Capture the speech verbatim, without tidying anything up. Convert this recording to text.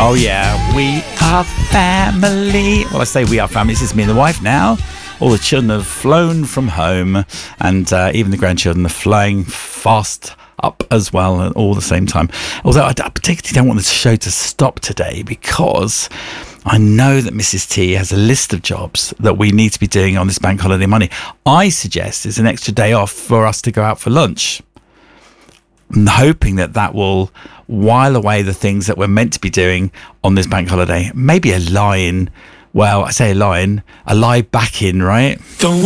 Oh yeah, we are family. Well, I say we are family. This is me and the wife now. All the children have flown from home, and uh, even the grandchildren are flying fast up as well at all the same time. Although I particularly don't want the show to stop today, because I know that Missus T has a list of jobs that we need to be doing on this bank holiday Monday. I suggest it's an extra day off for us to go out for lunch. I'm hoping that that will while away the things that we're meant to be doing on this bank holiday. Maybe a lie in, well, I say a lie in, a lie back in, right? Don't